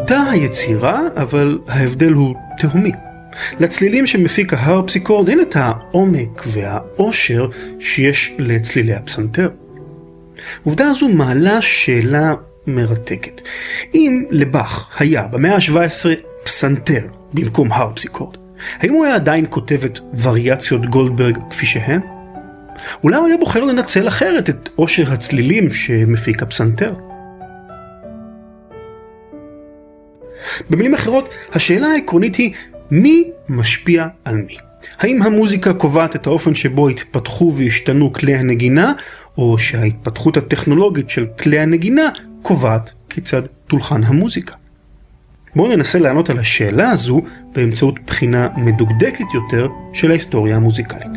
אותה היצירה, אבל ההבדל הוא תהומי. לצלילים שמפיק ההרפסיקורד אין את העומק והעושר שיש לצלילי הפסנתר. עובדה הזו מעלה שאלה מרתקת. אם לבח היה במאה ה-17 פסנתר במקום הרפסיקורד, האם הוא היה עדיין כותב את וריאציות גולדברג כפי שהן? אולי הוא היה בוחר לנצל אחרת את עושר הצלילים שמפיק הפסנתר? במילים אחרות, השאלה העקרונית היא מי משפיע על מי? האם המוזיקה קובעת את האופן שבו התפתחו והשתנו כלי הנגינה, או שההתפתחות הטכנולוגית של כלי הנגינה קובעת כיצד תולחן המוזיקה? בואו ננסה לענות על השאלה הזו באמצעות בחינה מדוקדקת יותר של ההיסטוריה המוזיקלית.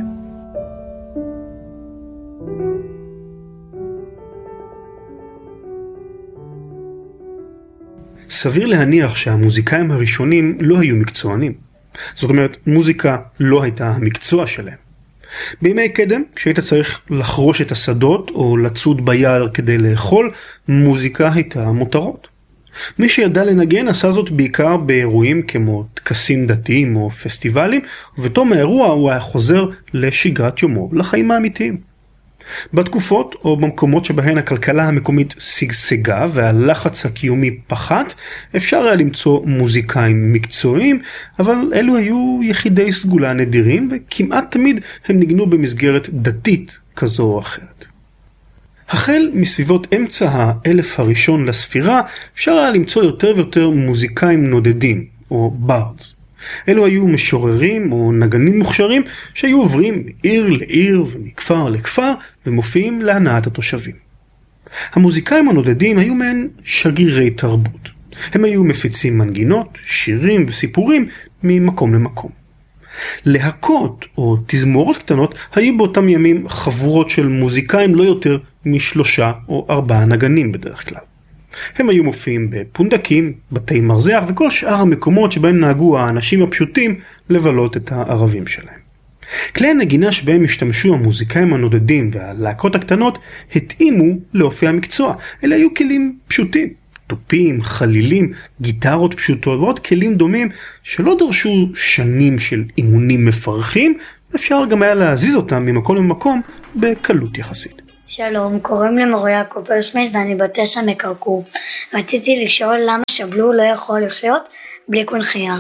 סביר להניח שהמוזיקאים הראשונים לא היו מקצוענים. זאת אומרת, מוזיקה לא הייתה המקצוע שלהם. בימי קדם, כשהיית צריך לחרוש את השדות או לצוד ביער כדי לאכול, מוזיקה הייתה מותרות. מי שידע לנגן עשה זאת בעיקר באירועים כמו טקסים דתיים או פסטיבלים, ובתום האירוע הוא היה חוזר לשגרת יומו, לחיים האמיתיים. בתקופות או במקומות שבהן הכלכלה המקומית שגשגה והלחץ הקיומי פחת, אפשר היה למצוא מוזיקאים מקצועיים, אבל אלו היו יחידי סגולה נדירים, וכמעט תמיד הם ניגנו במסגרת דתית כזו או אחרת. החל מסביבות אמצע האלף הראשון לספירה, אפשר היה למצוא יותר ויותר מוזיקאים נודדים, או ברדס. אלו היו משוררים או נגנים מוכשרים שהיו עוברים מעיר לעיר ומכפר לכפר ומופיעים להנאת התושבים. המוזיקאים הנודדים היו מעין שגרירי תרבות. הם היו מפיצים מנגינות, שירים וסיפורים ממקום למקום. להקות או תזמורות קטנות היו באותם ימים חבורות של מוזיקאים לא יותר מ3 או 4 נגנים בדרך כלל. הם היו מופיעים בפונדקים, בתי מרזח וכל שאר המקומות שבהם נהגו האנשים הפשוטים לבלות את הערבים שלהם. כלי הנגינה שבהם השתמשו המוזיקאים הנודדים והלהקות הקטנות התאימו לאופי המקצוע. אלה היו כלים פשוטים, טופים, חלילים, גיטרות פשוטות ועוד כלים דומים שלא דרשו שנים של אימונים מפרכים, אפשר גם היה להזיז אותם ממקום למקום בקלות יחסית. שלום, קוראים לי מוריה קופרסמית ואני בת 9 מקרקור. רציתי לשאול למה שבלול לא יכול לחיות בלי קונכייה.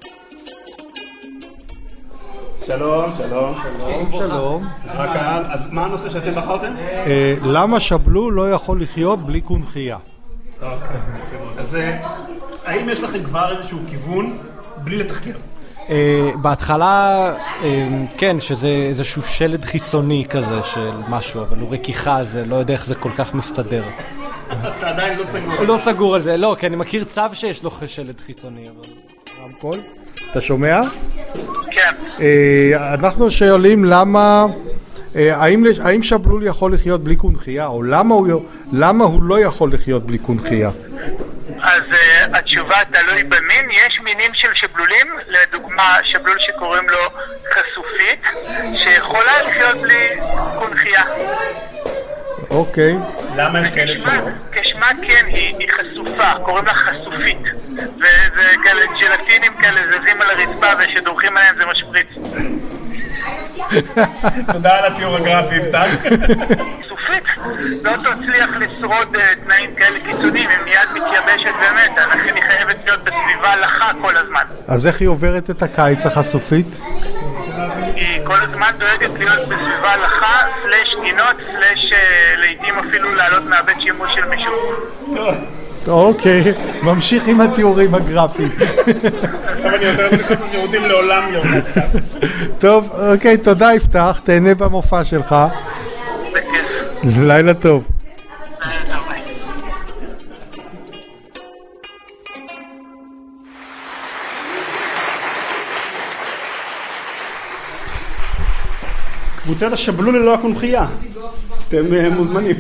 שלום. שלום. אז מה הנושא שאתם בחרתם? למה שבלול לא יכול לחיות בלי קונכייה? אז האם יש לכם כבר איזשהו כיוון בלי לתחקר? בהתחלה, כן, שזה איזשהו שלד חיצוני כזה של משהו, אבל הוא רכיכה, זה לא יודע איך זה כל כך מסתדר. אז אתה עדיין לא סגור. לא סגור על זה, לא, כי אני מכיר צו שיש לו שלד חיצוני, אבל... רמקול, אתה שומע? כן. אנחנו שואלים למה... האם שבלול יכול לחיות בלי קונכייה, או למה הוא לא יכול לחיות בלי קונכייה? אז התשובה תלוי במין. יש מינים של שבלולים, לדוגמה שבלול שקוראים לו חשופית, שיכולה לחיות בלי קונכייה. אוקיי. למה יש כאלה שלא? כשמה כן, היא חשופה, קוראים לה חשופית. וזה כאלה ג'לטינים כאלה זזים על הרצפה ושדורכים עליהם זה משפריץ. תודה על התיאור הגרפי, יפתח. סופית לא תצליח לשרוד תנאים כאלה קיצוניים, היא מיד מתייבשת באמת, לכן היא חייבת להיות בסביבה לחה כל הזמן. אז איך היא עוברת את הקיץ החשופית? היא כל הזמן דואגת להיות בסביבה לחה, סלש גינות, סלש לעתים אפילו לעלות מהבית שימוש של מישהו. אוקיי, ממשיך עם התיאורים הגרפיים. עכשיו אני יותר נכנס שירותים לעולם יום. טוב, אוקיי, תודה יפתח, תהנה במופע שלך. לילה טוב. קבוצת השבלול ללא הקונכייה. אתם מוזמנים.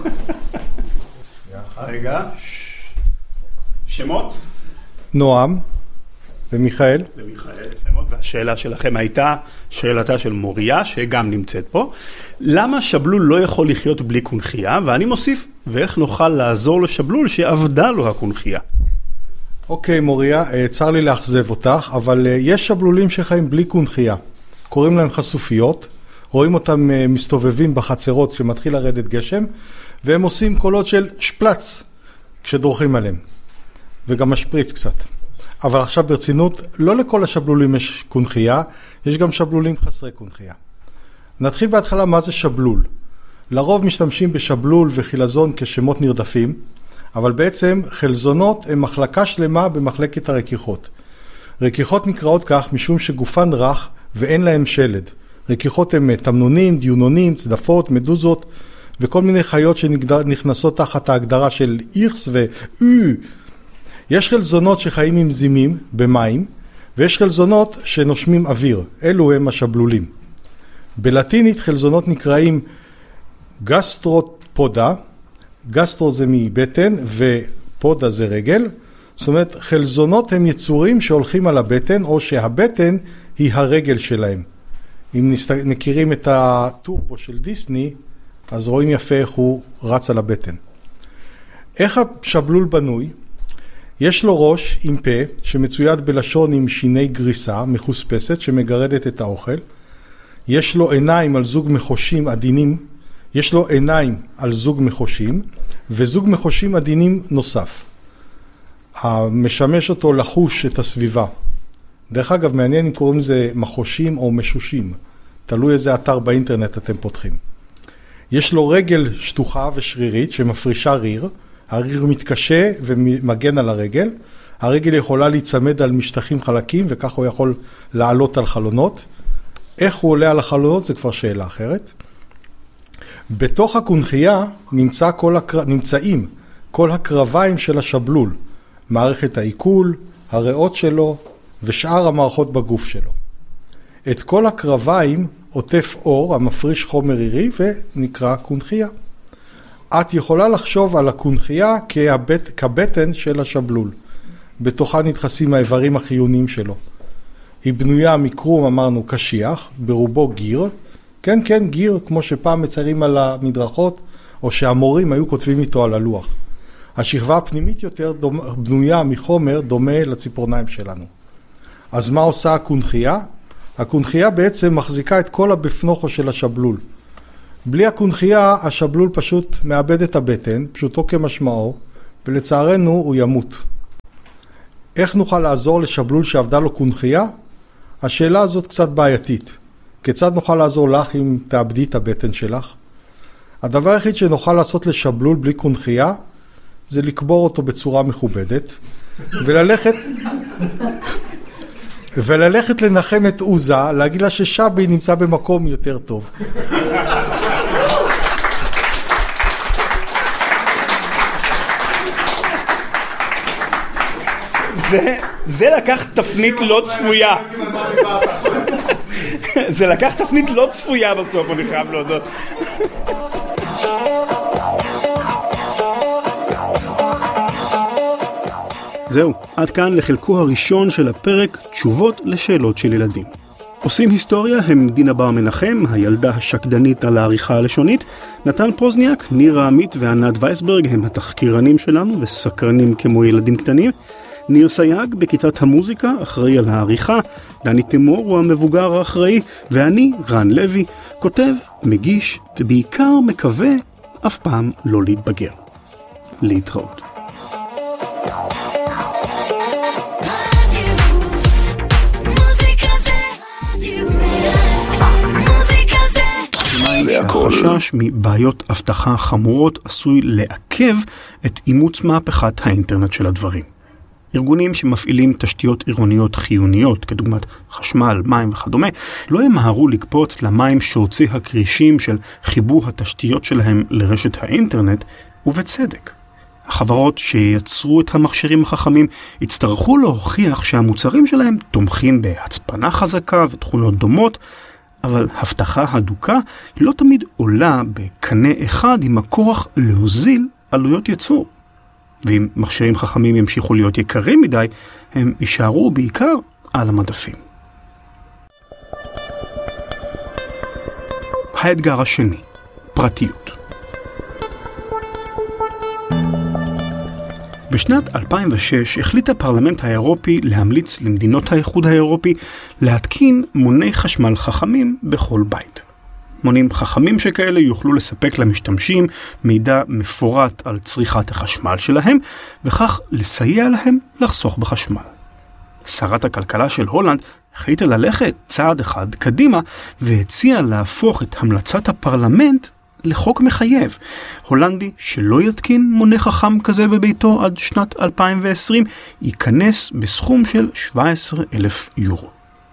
רגע. שמות? נועם ומיכאל. והשאלה שלכם הייתה שאלתה של מוריה, שגם נמצאת פה. למה שבלול לא יכול לחיות בלי קונכייה? ואני מוסיף, ואיך נוכל לעזור לשבלול שעבדה לו הקונכייה? אוקיי, מוריה, צר לי לאכזב אותך, אבל יש שבלולים שחיים בלי קונחייה. קוראים להם חשופיות, רואים אותם מסתובבים בחצרות כשמתחיל לרדת גשם, והם עושים קולות של שפלץ כשדורכים עליהם, וגם משפריץ קצת. אבל עכשיו ברצינות, לא לכל השבלולים יש קונחייה, יש גם שבלולים חסרי קונחייה. נתחיל בהתחלה מה זה שבלול. לרוב משתמשים בשבלול וחילזון כשמות נרדפים, אבל בעצם חלזונות הם מחלקה שלמה במחלקת הרכיחות. רכיחות נקראות כך משום שגופן רך ואין להם שלד. רכיחות הם תמנונים, דיונונים, צדפות, מדוזות וכל מיני חיות שנכנסות תחת ההגדרה של איכס ואו. יש חלזונות שחיים עם זימים במים, ויש חלזונות שנושמים אוויר. אלו הם השבלולים. בלטינית חלזונות נקראים גסטרופודה, גסטרו זה מבטן ופודה זה רגל. זאת אומרת, חלזונות הם יצורים שהולכים על הבטן, או שהבטן היא הרגל שלהם. אם מכירים את הטורבו של דיסני, אז רואים יפה איך הוא רץ על הבטן. איך השבלול בנוי? יש לו ראש עם פה שמצויד בלשון עם שיני גריסה מחוספסת שמגרדת את האוכל. יש לו עיניים על זוג מחושים עדינים, יש לו עיניים על זוג מחושים וזוג מחושים עדינים נוסף. משמש אותו לחוש את הסביבה. דרך אגב, מעניין אם קוראים לזה מחושים או משושים. תלוי איזה אתר באינטרנט אתם פותחים. יש לו רגל שטוחה ושרירית שמפרישה ריר. הריר מתקשה ומגן על הרגל. הרגל יכולה להיצמד על משטחים חלקים וכך הוא יכול לעלות על חלונות. איך הוא עולה על החלונות זה כבר שאלה אחרת. בתוך הקונחייה נמצאים כל הקרביים של השבלול. מערכת העיכול, הריאות שלו ושאר המערכות בגוף שלו. את כל הקרביים עוטף אור המפריש חומר רירי ונקרא קונחייה. את יכולה לחשוב על הקונחייה כבטן של השבלול. בתוכה נדחסים האיברים החיוניים שלו. היא בנויה מקרום, אמרנו, קשיח, ברובו גיר. כן, כן, גיר, כמו שפעם מציירים על המדרכות, או שהמורים היו כותבים איתו על הלוח. השכבה הפנימית יותר בנויה מחומר דומה לציפורניים שלנו. אז מה עושה הקונחייה? הקונחייה בעצם מחזיקה את כל הבפנוכו של השבלול. בלי הקונחייה, השבלול פשוט מאבד את הבטן, פשוטו כמשמעו, ולצערנו הוא ימות. איך נוכל לעזור לשבלול שעבדה לו קונחייה? השאלה הזאת קצת בעייתית. כיצד נוכל לעזור לך אם תאבדי את הבטן שלך? הדבר היחיד שנוכל לעשות לשבלול בלי קונחייה, זה לקבור אותו בצורה מכובדת, וללכת לנחם את עוזה, להגיד לה ששבי נמצא במקום יותר טוב. זה לקח תפנית לא צפויה. זה לקח תפנית לא צפויה בסוף, אני חייב להודות. זהו, עד כאן לחלקו הראשון של הפרק תשובות לשאלות של ילדים. עושים היסטוריה הם דינה בר מנחם, הילדה השקדנית על העריכה הלשונית, נתן פוזניאק, נירה עמית וענת וייסברג הם התחקירנים שלנו וסקרנים כמו ילדים קטנים. ניר סייג בכיתת המוזיקה אחראי על העריכה, דני תימור הוא המבוגר האחראי, ואני, רן לוי, כותב, מגיש ובעיקר מקווה אף פעם לא להתבגר. להתראות. החשש מבעיות אבטחה חמורות עשוי לעכב את אימוץ מהפכת האינטרנט של הדברים. ארגונים שמפעילים תשתיות עירוניות חיוניות, כדוגמת חשמל, מים וכדומה, לא ימהרו לקפוץ למים שורצי הקרישים של חיבור התשתיות שלהם לרשת האינטרנט, ובצדק. החברות שיצרו את המכשירים החכמים יצטרכו להוכיח שהמוצרים שלהם תומכים בהצפנה חזקה ותכונות דומות, אבל הבטחה הדוקה לא תמיד עולה בקנה אחד עם הכוח להוזיל עלויות ייצור. ואם מכשירים חכמים ימשיכו להיות יקרים מדי, הם יישארו בעיקר על המדפים. האתגר השני, פרטיות. בשנת 2006 החליט הפרלמנט האירופי להמליץ למדינות האיחוד האירופי להתקין מוני חשמל חכמים בכל בית. מונים חכמים שכאלה יוכלו לספק למשתמשים מידע מפורט על צריכת החשמל שלהם, וכך לסייע להם לחסוך בחשמל. שרת הכלכלה של הולנד החליטה ללכת צעד אחד קדימה והציעה להפוך את המלצת הפרלמנט לחוק מחייב. הולנדי שלא יתקין מונה חכם כזה בביתו עד שנת 2020 ייכנס בסכום של 17,000 יורו.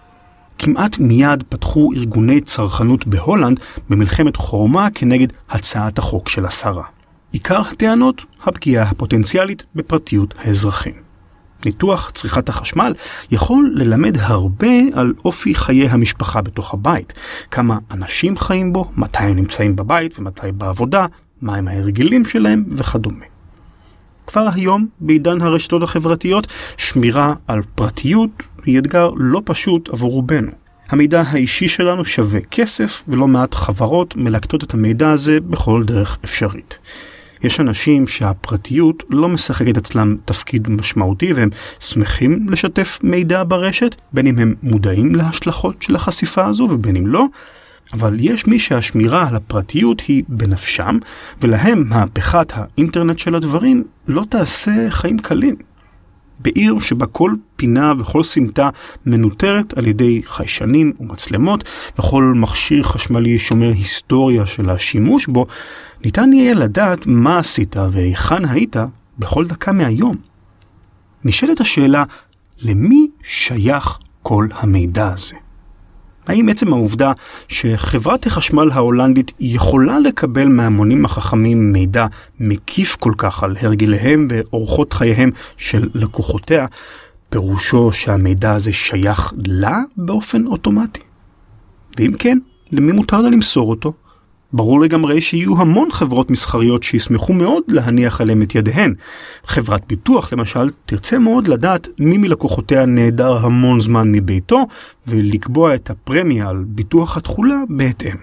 כמעט מיד פתחו ארגוני צרכנות בהולנד במלחמת חורמה כנגד הצעת החוק של השרה. עיקר הטענות, הפגיעה הפוטנציאלית בפרטיות האזרחים. ניתוח צריכת החשמל יכול ללמד הרבה על אופי חיי המשפחה בתוך הבית. כמה אנשים חיים בו, מתי הם נמצאים בבית ומתי בעבודה, מהם ההרגלים שלהם וכדומה. כבר היום, בעידן הרשתות החברתיות, שמירה על פרטיות היא אתגר לא פשוט עבור רובנו. המידע האישי שלנו שווה כסף, ולא מעט חברות מלקטות את המידע הזה בכל דרך אפשרית. יש אנשים שהפרטיות לא משחקת אצלם תפקיד משמעותי, והם שמחים לשתף מידע ברשת, בין אם הם מודעים להשלכות של החשיפה הזו ובין אם לא, אבל יש מי שהשמירה על הפרטיות היא בנפשם, ולהם מהפכת האינטרנט של הדברים לא תעשה חיים קלים. בעיר שבה כל פינה וכל סמטה מנוטרת על ידי חיישנים ומצלמות, וכל מכשיר חשמלי שומר היסטוריה של השימוש בו, ניתן יהיה לדעת מה עשית והיכן היית בכל דקה מהיום. נשאלת השאלה, למי שייך כל המידע הזה? האם עצם העובדה שחברת החשמל ההולנדית יכולה לקבל מהמונים החכמים מידע מקיף כל כך על הרגליהם ואורחות חייהם של לקוחותיה, פירושו שהמידע הזה שייך לה באופן אוטומטי? ואם כן, למי מותר לה למסור אותו? ברור לגמרי שיהיו המון חברות מסחריות שישמחו מאוד להניח עליהם את ידיהן. חברת ביטוח למשל תרצה מאוד לדעת מי מלקוחותיה נעדר המון זמן מביתו, ולקבוע את הפרמיה על ביטוח התחולה בהתאם.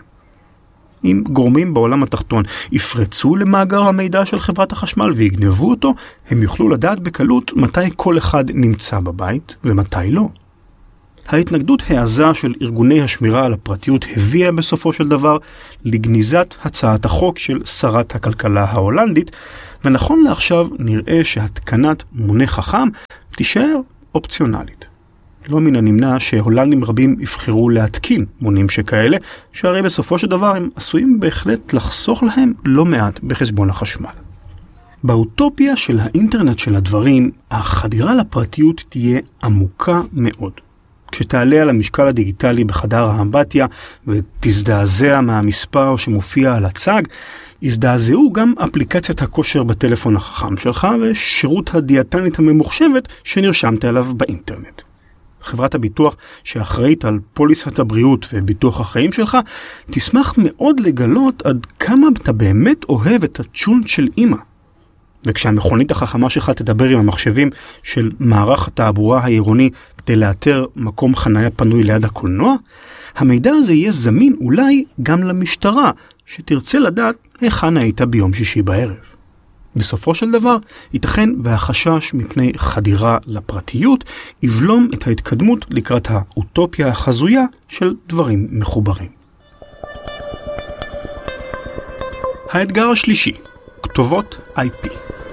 אם גורמים בעולם התחתון יפרצו למאגר המידע של חברת החשמל ויגנבו אותו, הם יוכלו לדעת בקלות מתי כל אחד נמצא בבית ומתי לא. ההתנגדות העזה של ארגוני השמירה על הפרטיות הביאה בסופו של דבר לגניזת הצעת החוק של שרת הכלכלה ההולנדית, ונכון לעכשיו נראה שהתקנת מונה חכם תישאר אופציונלית. לא מן הנמנע שהולנדים רבים יבחרו להתקין מונים שכאלה, שהרי בסופו של דבר הם עשויים בהחלט לחסוך להם לא מעט בחשבון החשמל. באוטופיה של האינטרנט של הדברים, החדירה לפרטיות תהיה עמוקה מאוד. כשתעלה על המשקל הדיגיטלי בחדר האמבטיה ותזדעזע מהמספר שמופיע על הצג, יזדעזעו גם אפליקציית הכושר בטלפון החכם שלך ושירות הדיאטנית הממוחשבת שנרשמת אליו באינטרנט. חברת הביטוח שאחראית על פוליסת הבריאות וביטוח החיים שלך תשמח מאוד לגלות עד כמה אתה באמת אוהב את הצ'ולנט של אמא. וכשהמכונית החכמה שלך תדבר עם המחשבים של מערך התעבורה העירוני כדי לאתר מקום חניה פנוי ליד הקולנוע, המידע הזה יהיה זמין אולי גם למשטרה, שתרצה לדעת היכן היית ביום שישי בערב. בסופו של דבר, ייתכן והחשש מפני חדירה לפרטיות יבלום את ההתקדמות לקראת האוטופיה החזויה של דברים מחוברים. האתגר השלישי, כתובות IP.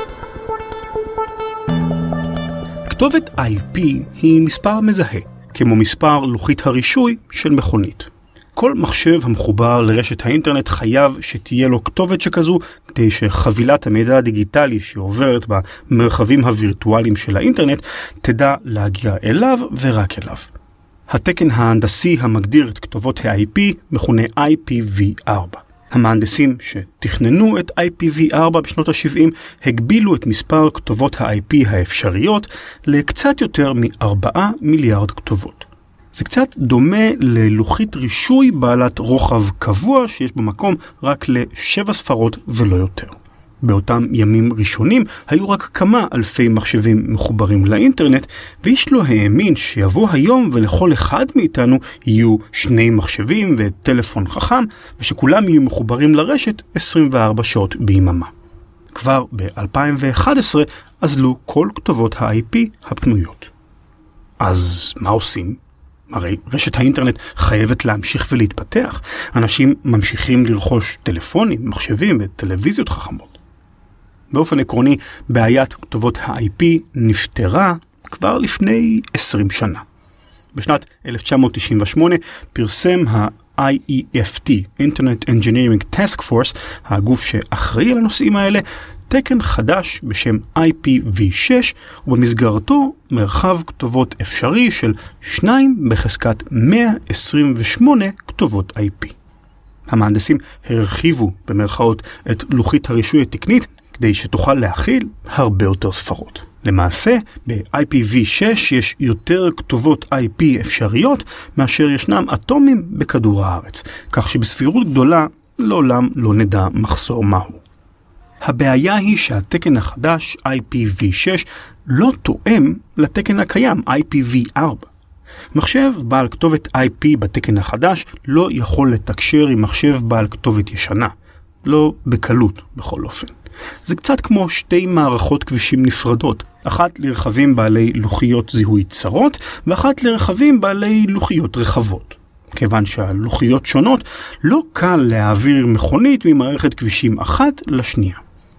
כתובת IP היא מספר מזהה, כמו מספר לוחית הרישוי של מכונית. כל מחשב המחובר לרשת האינטרנט חייב שתהיה לו כתובת שכזו, כדי שחבילת המידע הדיגיטלי שעוברת במרחבים הווירטואליים של האינטרנט תדע להגיע אליו ורק אליו. התקן ההנדסי המגדיר את כתובות ה-IP מכונה IPv4. המהנדסים שתכננו את IPv4 בשנות ה-70 הגבילו את מספר כתובות ה-IP האפשריות לקצת יותר מ4 מיליארד כתובות. זה קצת דומה ללוחית רישוי בעלת רוחב קבוע שיש במקום רק ל7 ספרות ולא יותר. באותם ימים ראשונים היו רק כמה אלפי מחשבים מחוברים לאינטרנט, ואיש לא האמין שיבוא היום ולכל אחד מאיתנו יהיו 2 מחשבים וטלפון חכם, ושכולם יהיו מחוברים לרשת 24 שעות ביממה. כבר ב-2011 אזלו כל כתובות ה-IP הפנויות. אז מה עושים? הרי רשת האינטרנט חייבת להמשיך ולהתפתח. אנשים ממשיכים לרכוש טלפונים, מחשבים וטלוויזיות חכמות. באופן עקרוני, בעיית כתובות ה-IP נפתרה כבר לפני 20 שנה. בשנת 1998 פרסם ה-IEFT, Internet Engineering Task Force, הגוף שאחראי על הנושאים האלה, תקן חדש בשם IPv6, ובמסגרתו מרחב כתובות אפשרי של 2 בחזקת 128 כתובות IP. המהנדסים הרחיבו במרכאות את לוחית הרישוי התקנית כדי שתוכל להכיל הרבה יותר ספרות. למעשה, ב-IPv6 יש יותר כתובות IP אפשריות מאשר ישנם אטומים בכדור הארץ, כך שבסבירות גדולה לעולם לא נדע מחסור מהו. הבעיה היא שהתקן החדש IPv6 לא תואם לתקן הקיים IPv4. מחשב בעל כתובת IP בתקן החדש לא יכול לתקשר עם מחשב בעל כתובת ישנה. לא בקלות בכל אופן. זה קצת כמו שתי מערכות כבישים נפרדות, אחת לרכבים בעלי לוחיות זיהוי צרות, ואחת לרכבים בעלי לוחיות רחבות. כיוון שהלוחיות שונות, לא קל להעביר מכונית ממערכת כבישים אחת לשנייה.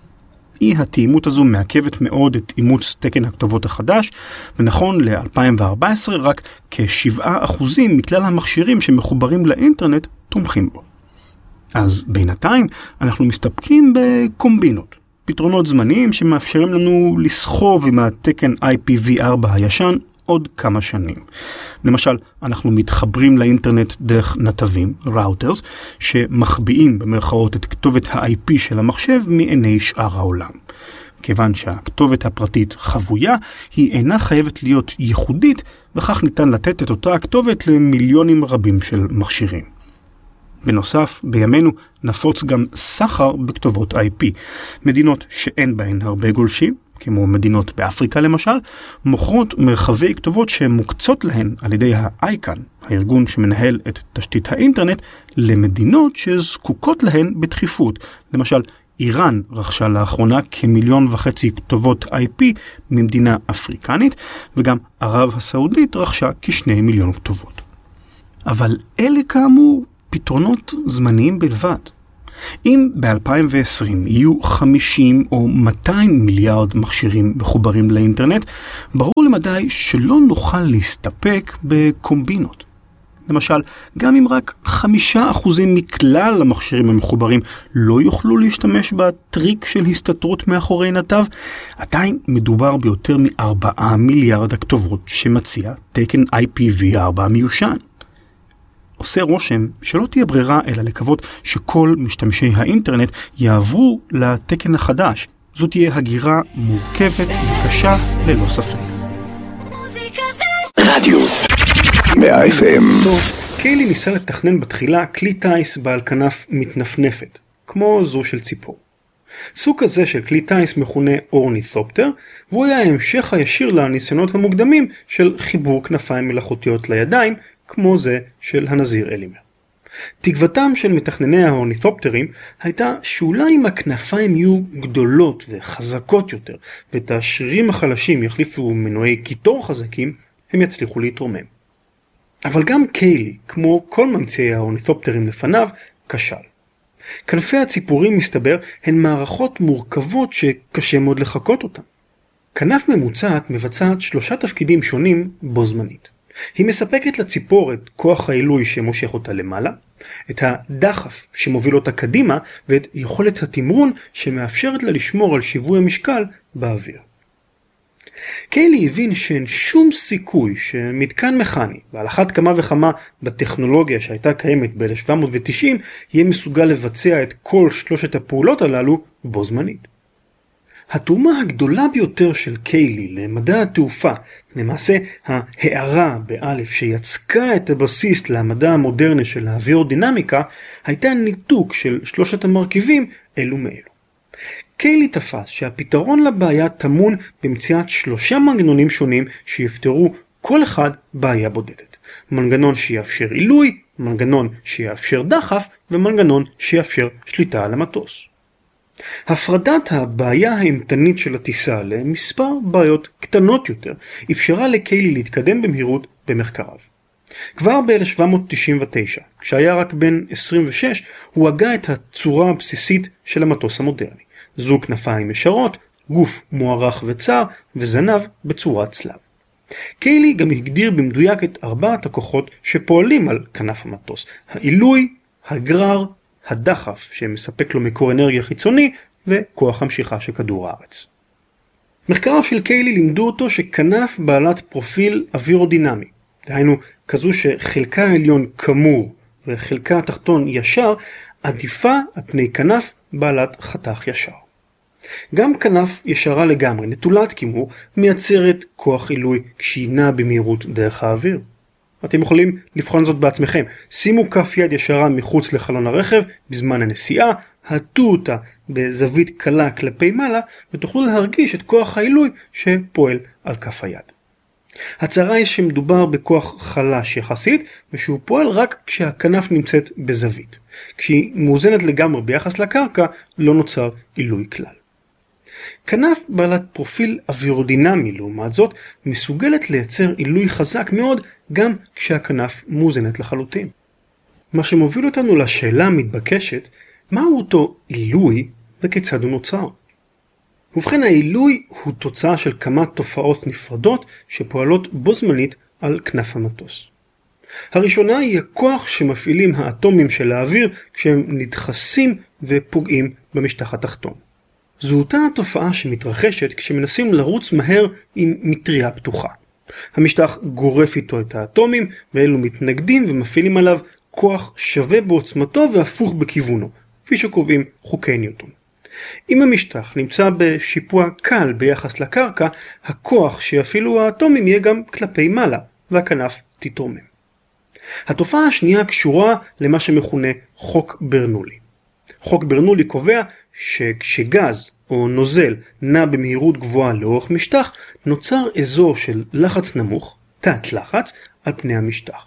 אי התאימות הזו מעכבת מאוד את אימוץ תקן הכתובות החדש, ונכון ל-2014 רק כ7% מכלל המכשירים שמחוברים לאינטרנט תומכים בו. אז בינתיים אנחנו מסתפקים בקומבינות, פתרונות זמניים שמאפשרים לנו לסחוב עם התקן IPv4 הישן עוד כמה שנים. למשל, אנחנו מתחברים לאינטרנט דרך נתבים, ראוטרס, שמחביאים במרכאות את כתובת ה-IP של המחשב מעיני שאר העולם. כיוון שהכתובת הפרטית חבויה, היא אינה חייבת להיות ייחודית, וכך ניתן לתת את אותה הכתובת למיליונים רבים של מכשירים. בנוסף, בימינו נפוץ גם סחר בכתובות IP. מדינות שאין בהן הרבה גולשים, כמו מדינות באפריקה למשל, מוכרות מרחבי כתובות שמוקצות להן על ידי ה-ICANN, הארגון שמנהל את תשתית האינטרנט, למדינות שזקוקות להן בדחיפות. למשל, איראן רכשה לאחרונה כ1.5 מיליון כתובות IP ממדינה אפריקנית, וגם ערב הסעודית רכשה כ2 מיליון כתובות. אבל אלה כאמור פתרונות זמניים בלבד. אם ב-2020 יהיו 50 או 200 מיליארד מכשירים מחוברים לאינטרנט, ברור למדי שלא נוכל להסתפק בקומבינות. למשל, גם אם רק 5% מכלל המכשירים המחוברים לא יוכלו להשתמש בטריק של הסתתרות מאחורי נתב, עדיין מדובר ביותר מ4 מיליארד הכתובות שמציע תקן IPv4 מיושן. עושה רושם שלא תהיה ברירה אלא לקוות שכל משתמשי האינטרנט יעברו לתקן החדש. זאת תהיה הגירה מורכבת וקשה ללא ספק. רדיוס 100 FM. טוב, קיילי ניסה לתכנן בתחילה כלי טייס בעל כנף מתנפנפת, כמו זו של ציפור. סוג כזה של כלי טייס מכונה אורניתופטר, והוא היה ההמשך הישיר לניסיונות המוקדמים של חיבור כנפיים מלאכותיות לידיים, כמו זה של הנזיר אלימר. תקוותם של מתכנני האורניתופטרים הייתה שאולי אם הכנפיים יהיו גדולות וחזקות יותר, ואת השרירים החלשים יחליפו מנועי קיטור חזקים, הם יצליחו להתרומם. אבל גם קיילי, כמו כל ממציאי האורניתופטרים לפניו, כשל. כנפי הציפורים מסתבר הן מערכות מורכבות שקשה מאוד לחקות אותן. כנף ממוצעת מבצעת 3 תפקידים שונים בו זמנית. היא מספקת לציפור את כוח העילוי שמושך אותה למעלה, את הדחף שמוביל אותה קדימה, ואת יכולת התמרון שמאפשרת לה לשמור על שיווי המשקל באוויר. קיילי הבין שאין שום סיכוי שמתקן מכני, ועל אחת כמה וכמה בטכנולוגיה שהייתה קיימת ב-1790, יהיה מסוגל לבצע את כל 3 הפעולות הללו בו זמנית. התרומה הגדולה ביותר של קיילי למדע התעופה, למעשה ההערה באלף שיצקה את הבסיס למדע המודרני של האווירודינמיקה, הייתה ניתוק של 3 המרכיבים אלו מאלו. קיילי תפס שהפתרון לבעיה טמון במציאת 3 מנגנונים שונים שיפתרו כל אחד בעיה בודדת. מנגנון שיאפשר עילוי, מנגנון שיאפשר דחף, ומנגנון שיאפשר שליטה על המטוס. הפרדת הבעיה האימתנית של הטיסה למספר בעיות קטנות יותר אפשרה לקיילי להתקדם במהירות במחקריו. כבר ב-1799, כשהיה רק בן 26, הוא הגה את הצורה הבסיסית של המטוס המודרני. זוג כנפיים ישרות, גוף מוארך וצר וזנב בצורת צלב. קיילי גם הגדיר במדויק את 4 הכוחות שפועלים על כנף המטוס: העילוי, הגרר, הדחף שמספק לו מקור אנרגיה חיצוני וכוח המשיכה של כדור הארץ. מחקריו של קיילי לימדו אותו שכנף בעלת פרופיל אווירודינמי, דהיינו כזו שחלקה העליון כמור וחלקה התחתון ישר, עדיפה על פני כנף בעלת חתך ישר. גם כנף ישרה לגמרי, נטולת כימור, מייצרת כוח עילוי כשהיא נעה במהירות דרך האוויר. אתם יכולים לבחון זאת בעצמכם. שימו כף יד ישרה מחוץ לחלון הרכב בזמן הנסיעה, הטו אותה בזווית קלה כלפי מעלה ותוכלו להרגיש את כוח העילוי שפועל על כף היד. הצרה היא שמדובר בכוח חלש יחסית ושהוא פועל רק כשהכנף נמצאת בזווית. כשהיא מאוזנת לגמרי ביחס לקרקע לא נוצר עילוי כלל. כנף בעלת פרופיל אווירודינמי לעומת זאת מסוגלת לייצר עילוי חזק מאוד גם כשהכנף מאוזנת לחלוטין. מה שמוביל אותנו לשאלה המתבקשת, מהו אותו עילוי וכיצד הוא נוצר? ובכן, העילוי הוא תוצאה של כמה תופעות נפרדות שפועלות בו זמנית על כנף המטוס. הראשונה היא הכוח שמפעילים האטומים של האוויר כשהם נדחסים ופוגעים במשטח התחתון. זו אותה התופעה שמתרחשת כשמנסים לרוץ מהר עם מטריה פתוחה. המשטח גורף איתו את האטומים ואלו מתנגדים ומפעילים עליו כוח שווה בעוצמתו והפוך בכיוונו, כפי שקובעים חוקי ניוטון. אם המשטח נמצא בשיפוע קל ביחס לקרקע, הכוח שיפעילו האטומים יהיה גם כלפי מעלה והכנף תתרומם. התופעה השנייה קשורה למה שמכונה חוק ברנולי. חוק ברנולי קובע שכשגז או נוזל נע במהירות גבוהה לאורך משטח, נוצר אזור של לחץ נמוך, תת לחץ, על פני המשטח.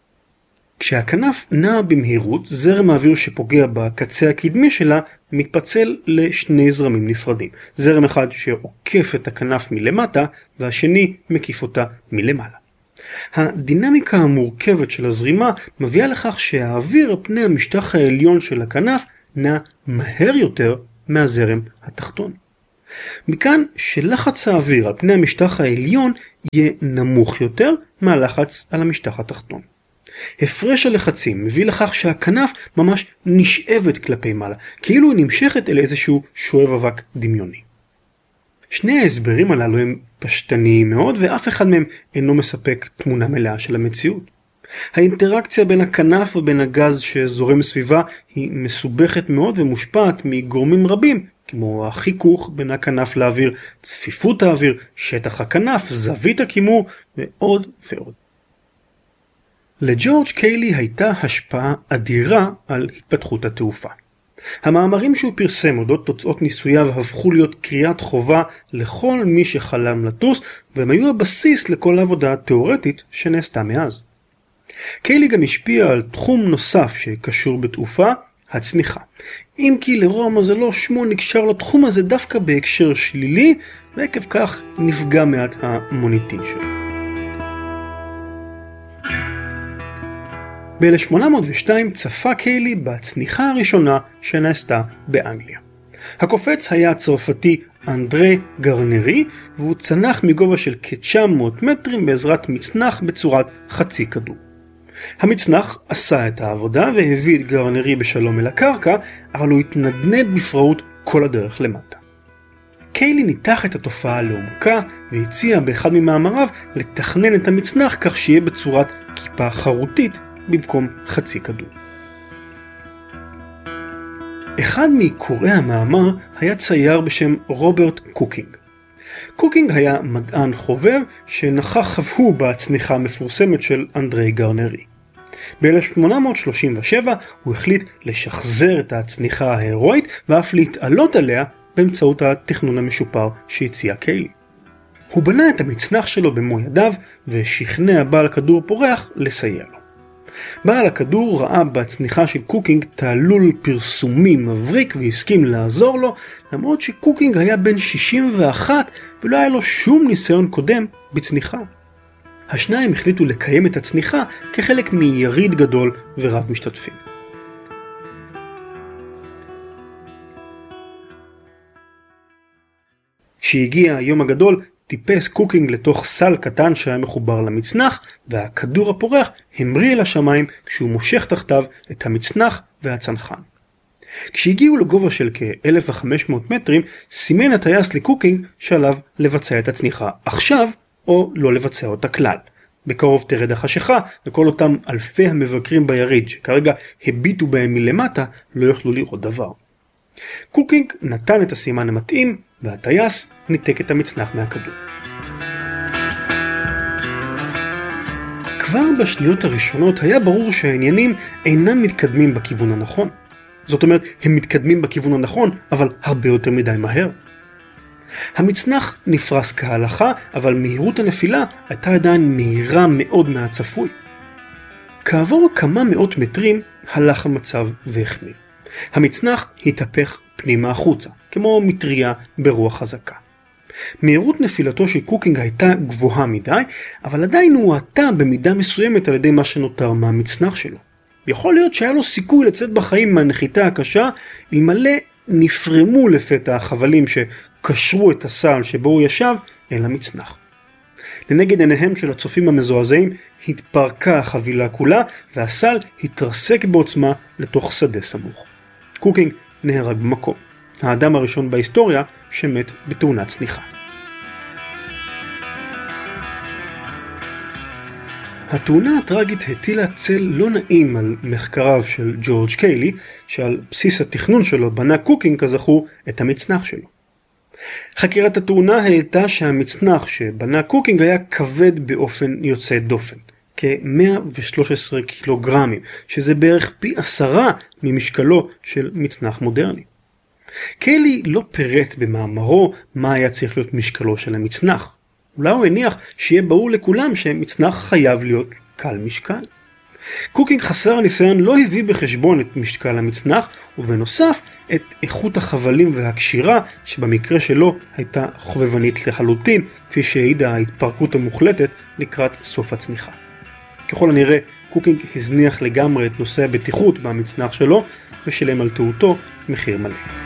כשהכנף נע במהירות, זרם האוויר שפוגע בקצה הקדמי שלה מתפצל לשני זרמים נפרדים. זרם אחד שעוקף את הכנף מלמטה, והשני מקיף אותה מלמעלה. הדינמיקה המורכבת של הזרימה מביאה לכך שהאוויר על פני המשטח העליון של הכנף נע מהר יותר מהזרם התחתון. מכאן שלחץ האוויר על פני המשטח העליון יהיה נמוך יותר מהלחץ על המשטח התחתון. הפרש הלחצים מביא לכך שהכנף ממש נשאבת כלפי מעלה, כאילו היא נמשכת אל איזשהו שואב אבק דמיוני. שני ההסברים הללו הם פשטניים מאוד, ואף אחד מהם אינו מספק תמונה מלאה של המציאות. האינטראקציה בין הכנף ובין הגז שזורם סביבה היא מסובכת מאוד ומושפעת מגורמים רבים, כמו החיכוך בין הכנף לאוויר, צפיפות האוויר, שטח הכנף, זווית הכימור ועוד ועוד. לג'ורג' קיילי הייתה השפעה אדירה על התפתחות התעופה. המאמרים שהוא פרסם אודות תוצאות ניסוייו הפכו להיות קריאת חובה לכל מי שחלם לטוס, והם היו הבסיס לכל העבודה התיאורטית שנעשתה מאז. קיילי גם השפיע על תחום נוסף שקשור בתעופה, הצניחה. אם כי לרוע מזלו שמו נקשר לתחום הזה דווקא בהקשר שלילי, ועקב כך נפגע מעט המוניטין שלו. ב-1802 צפה קיילי בצניחה הראשונה שנעשתה באנגליה. הקופץ היה הצרפתי אנדרי גרנרי, והוא צנח מגובה של כ-900 מטרים בעזרת מצנח בצורת חצי כדור. המצנח עשה את העבודה והביא את גרנרי בשלום אל הקרקע, אבל הוא התנדנד בפראות כל הדרך למטה. קיילי ניתח את התופעה לעומקה והציע באחד ממאמריו לתכנן את המצנח כך שיהיה בצורת כיפה חרוטית במקום חצי כדור. אחד מקוראי המאמר היה צייר בשם רוברט קוקינג. קוקינג היה מדען חובב שנכח אף הוא בצניחה המפורסמת של אנדרי גרנרי. ב-1837 הוא החליט לשחזר את הצניחה ההירואית ואף להתעלות עליה באמצעות התכנון המשופר שהציע קיילי. הוא בנה את המצנח שלו במו ידיו ושכנע בעל כדור פורח לסייע לו. בעל הכדור ראה בצניחה של קוקינג תעלול פרסומי מבריק והסכים לעזור לו, למרות שקוקינג היה בן 61 ולא היה לו שום ניסיון קודם בצניחה. השניים החליטו לקיים את הצניחה כחלק מיריד גדול ורב משתתפים. כשהגיע היום הגדול, טיפס קוקינג לתוך סל קטן שהיה מחובר למצנח, והכדור הפורח המריא אל השמיים כשהוא מושך תחתיו את המצנח והצנחן. כשהגיעו לגובה של כ-1500 מטרים, סימן הטייס לקוקינג שעליו לבצע את הצניחה עכשיו, או לא לבצע אותה כלל. בקרוב תרד החשיכה, וכל אותם אלפי המבקרים ביריד שכרגע הביטו בהם מלמטה לא יוכלו לראות דבר. קוקינג נתן את הסימן המתאים, והטייס ניתק את המצנח מהכדור. כבר בשניות הראשונות היה ברור שהעניינים אינם מתקדמים בכיוון הנכון. זאת אומרת, הם מתקדמים בכיוון הנכון, אבל הרבה יותר מדי מהר. המצנח נפרס כהלכה, אבל מהירות הנפילה הייתה עדיין מהירה מאוד מהצפוי. כעבור כמה מאות מטרים הלך המצב והחמיר. המצנח התהפך פנימה החוצה, כמו מטריה ברוח חזקה. מהירות נפילתו של קוקינג הייתה גבוהה מדי, אבל עדיין הואטה במידה מסוימת על ידי מה שנותר מהמצנח שלו. יכול להיות שהיה לו סיכוי לצאת בחיים מהנחיתה הקשה, אלמלא נפרמו לפתע החבלים שקשרו את הסל שבו הוא ישב אל המצנח. לנגד עיניהם של הצופים המזועזעים התפרקה החבילה כולה, והסל התרסק בעוצמה לתוך שדה סמוך. קוקינג נהרג במקום. האדם הראשון בהיסטוריה שמת בתאונת צניחה. התאונה הטרגית הטילה צל לא נעים על מחקריו של ג'ורג' קיילי, שעל בסיס התכנון שלו בנה קוקינג כזכור את המצנח שלו. חקירת התאונה העלתה שהמצנח שבנה קוקינג היה כבד באופן יוצא דופן, כ-113 קילוגרמים, שזה בערך פי 10 ממשקלו של מצנח מודרני. קיילי לא פירט במאמרו מה היה צריך להיות משקלו של המצנח. אולי הוא הניח שיהיה ברור לכולם שמצנח חייב להיות קל משקל. קוקינג חסר הניסיון לא הביא בחשבון את משקל המצנח, ובנוסף את איכות החבלים והקשירה, שבמקרה שלו הייתה חובבנית לחלוטין, כפי שהעידה ההתפרקות המוחלטת לקראת סוף הצניחה. ככל הנראה, קוקינג הזניח לגמרי את נושא הבטיחות במצנח שלו, ושילם על טעותו מחיר מלא.